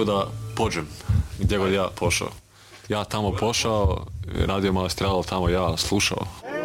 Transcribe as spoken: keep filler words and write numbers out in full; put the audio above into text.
da pođem gdje god ja pošao. Ja tamo pošao, radio Maestral, tamo ja slušao.